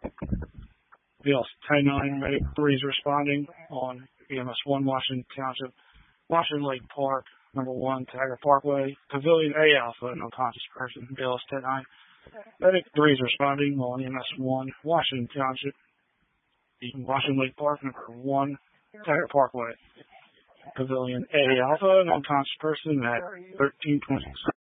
BLS 10-9, medic 3 is responding on EMS 1, Washington Township, Washington Lake Park, number 1, Taggart Parkway, Pavilion A Alpha, an unconscious person. BLS 10-9, medic 3 is responding on EMS 1, Washington Township, Washington Lake Park, number 1, Taggart Parkway, Pavilion A Alpha, an unconscious person at 1326.